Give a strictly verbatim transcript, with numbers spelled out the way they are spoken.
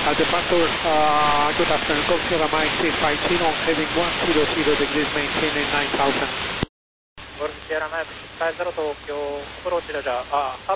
Uh, departure, uh, good afternoon, Golf Sierra Mike six five zero, heading one zero zero degrees, maintaining nine thousand. Golf Sierra Mike six five zero 東京、アプローチラジャー、あ、